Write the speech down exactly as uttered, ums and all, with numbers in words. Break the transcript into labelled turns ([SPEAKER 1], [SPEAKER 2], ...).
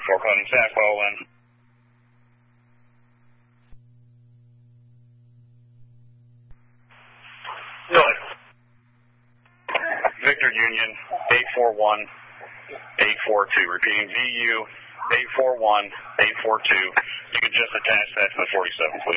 [SPEAKER 1] four, calling Sasquatch in. Go ahead. Victor Union, eight four one, eight four two. Repeating, V U eight four one, eight four two. You can just attach that to the forty-seven, please.